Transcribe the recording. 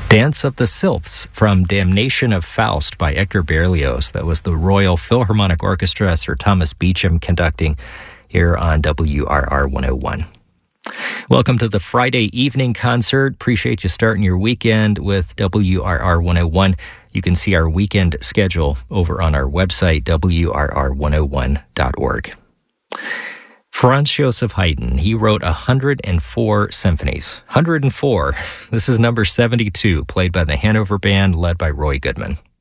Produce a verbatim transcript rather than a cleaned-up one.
Dance of the Sylphs from Damnation of Faust by Hector Berlioz. That was the Royal Philharmonic Orchestra, Sir Thomas Beecham conducting here on W R R one oh one. Welcome to the Friday evening concert. Appreciate you starting your weekend with W R R one oh one. You can see our weekend schedule over on our website, W R R one oh one dot org. Franz Joseph Haydn, he wrote one hundred four symphonies. one hundred four. This is number seventy-two, played by the Hanover Band, led by Roy Goodman.